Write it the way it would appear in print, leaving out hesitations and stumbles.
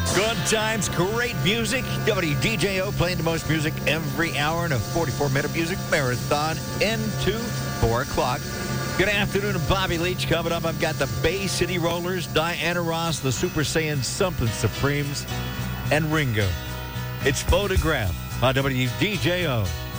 Good times, great music. WDJO playing the most music every hour in a 44-minute music marathon into 4 o'clock. Good afternoon, I'm Bobby Leach. Coming up, I've got the Bay City Rollers, Diana Ross, the Super Saiyan Something Supremes, and Ringo. It's Photograph on WDJO.